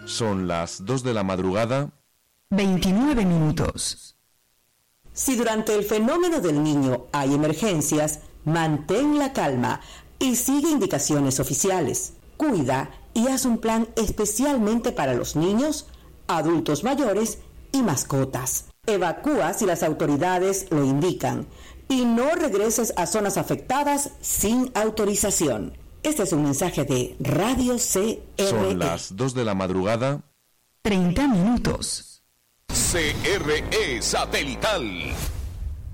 Son las 2 de la madrugada. 29 minutos. Si durante el fenómeno del Niño hay emergencias, mantén la calma y sigue indicaciones oficiales. Cuida y haz un plan especialmente para los niños, adultos mayores y mascotas. Evacúa si las autoridades lo indican y no regreses a zonas afectadas sin autorización. Este es un mensaje de Radio CRE. Son las 2 de la madrugada. 30 minutos. CRE Satelital